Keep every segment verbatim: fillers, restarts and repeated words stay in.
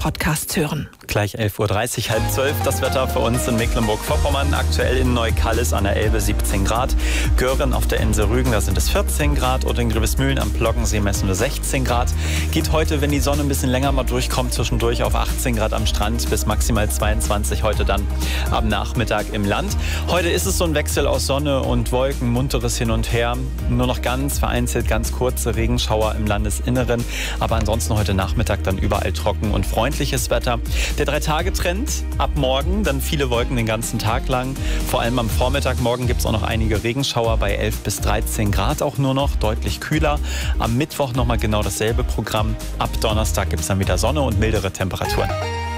Podcasts hören. Gleich elf Uhr dreißig, halb zwölf, das Wetter für uns in Mecklenburg-Vorpommern. Aktuell in Neukallis an der Elbe siebzehn Grad. Göhren auf der Insel Rügen, da sind es vierzehn Grad. Und in Grevesmühlen am Plockensee messen wir sechzehn Grad. Geht heute, wenn die Sonne ein bisschen länger mal durchkommt, zwischendurch auf achtzehn Grad am Strand bis maximal zweiundzwanzig heute dann am Nachmittag im Land. Heute ist es so ein Wechsel aus Sonne und Wolken, munteres Hin und Her. Nur noch ganz vereinzelt ganz kurze Regenschauer im Landesinneren. Aber ansonsten heute Nachmittag dann überall trocken und freundliches Wetter. Der Drei-Tage-Trend ab morgen, dann viele Wolken den ganzen Tag lang. Vor allem am Vormittag morgen gibt es auch noch einige Regenschauer bei elf bis dreizehn Grad auch nur noch, deutlich kühler. Am Mittwoch nochmal genau dasselbe Programm. Ab Donnerstag gibt es dann wieder Sonne und mildere Temperaturen.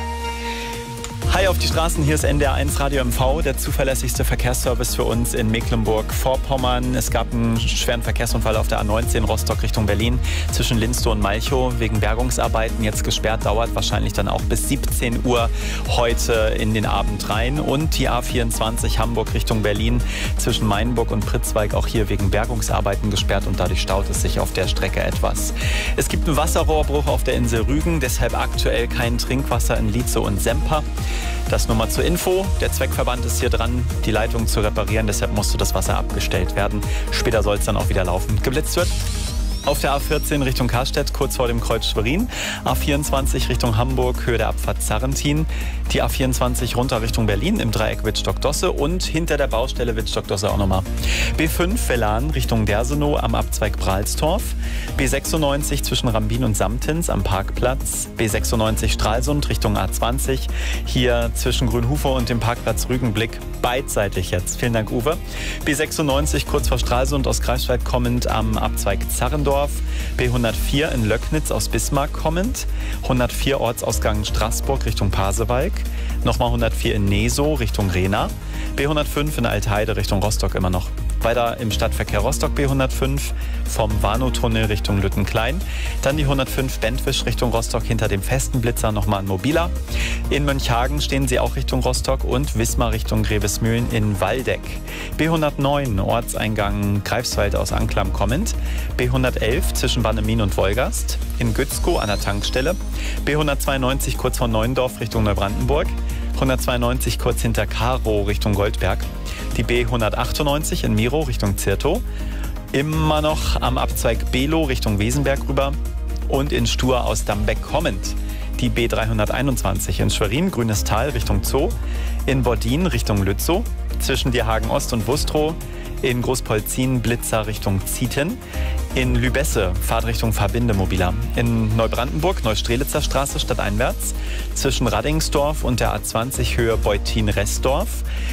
Hi auf die Straßen, hier ist N D R eins Radio M V, der zuverlässigste Verkehrsservice für uns in Mecklenburg-Vorpommern. Es gab einen schweren Verkehrsunfall auf der A neunzehn Rostock Richtung Berlin zwischen Linstow und Malchow wegen Bergungsarbeiten. Jetzt gesperrt, dauert wahrscheinlich dann auch bis siebzehn Uhr heute in den Abend rein. Und die A vierundzwanzig Hamburg Richtung Berlin zwischen Mainburg und Pritzwalk auch hier wegen Bergungsarbeiten gesperrt und dadurch staut es sich auf der Strecke etwas. Es gibt einen Wasserrohrbruch auf der Insel Rügen, deshalb aktuell kein Trinkwasser in Lietzow und Semper. Das nur mal zur Info. Der Zweckverband ist hier dran, die Leitung zu reparieren. Deshalb musste das Wasser abgestellt werden. Später soll es dann auch wieder laufen. Geblitzt wird auf der A vierzehn Richtung Karstedt, kurz vor dem Kreuz Schwerin. A vierundzwanzig Richtung Hamburg, Höhe der Abfahrt Sarrentin. Die A vierundzwanzig runter Richtung Berlin im Dreieck Wittstock-Dosse und hinter der Baustelle Wittstock-Dosse auch nochmal. B fünf Velan Richtung Dersenow am Abzweig Bralstorf. B sechsundneunzig zwischen Rambin und Samtins am Parkplatz. B sechsundneunzig Stralsund Richtung A zwanzig. Hier zwischen Grünhufer und dem Parkplatz Rügenblick. Beidseitig jetzt. Vielen Dank, Uwe. B sechsundneunzig kurz vor Stralsund aus Greifswald kommend am Abzweig Zarrendorf. B hundertvier in Löcknitz aus Bismarck kommend. hundertvier Ortsausgang Straßburg Richtung Pasewalk. Nochmal hundertvier in Nesow Richtung Rehna. B hundertfünf in Altheide Richtung Rostock immer noch. Weiter im Stadtverkehr Rostock B hundertfünf vom Warnow-Tunnel Richtung Lüttenklein. Dann die hundertfünf Bentwisch Richtung Rostock hinter dem festen Blitzer nochmal ein Mobiler. In Mönchhagen stehen sie auch Richtung Rostock und Wismar Richtung Grevesmühlen in Waldeck. B hundertneun Ortseingang Greifswald aus Anklam kommend. B hundertelf zwischen Bannemin und Wolgast. In Gützkow an der Tankstelle. B hundertzweiundneunzig kurz vor Neuendorf Richtung Neubrandenburg. hundertzweiundneunzig kurz hinter Karow Richtung Goldberg. Die B hundertachtundneunzig in Miro Richtung Zirtow. Immer noch am Abzweig Below Richtung Wesenberg rüber. Und in Stur aus Dambeck kommend. Die B dreihunderteinundzwanzig in Schwerin, Grünes Tal Richtung Zoo. In Bordin Richtung Lützow. Zwischen Dierhagen Ost und Wustrow. In Großpolzin Blitzer Richtung Zieten. In Lübesse Fahrtrichtung Verbindemobiler. In Neubrandenburg Neustrelitzer Straße stadteinwärts. Zwischen Raddingsdorf und der A zwanzig Höhe Beutin-Restdorf.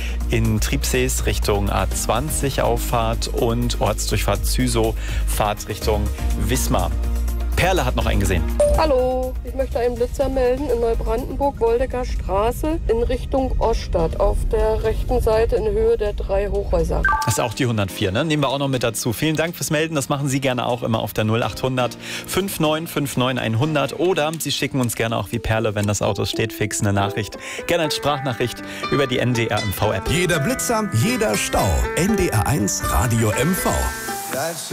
In Triebsees Richtung A zwanzig Auffahrt und Ortsdurchfahrt Züsow Fahrt Richtung Wismar. Perle hat noch einen gesehen. Hallo, ich möchte einen Blitzer melden in Neubrandenburg, Woldecker Straße in Richtung Oststadt auf der rechten Seite in Höhe der drei Hochhäuser. Das ist auch die hundertvier, ne? Nehmen wir auch noch mit dazu. Vielen Dank fürs Melden. Das machen Sie gerne auch immer auf der null achthundert neunundfünfzig neunundfünfzig hundert oder Sie schicken uns gerne auch wie Perle, wenn das Auto steht, fix eine Nachricht. Gerne als Sprachnachricht über die N D R M V App. Jeder Blitzer, jeder Stau. N D R eins Radio M V.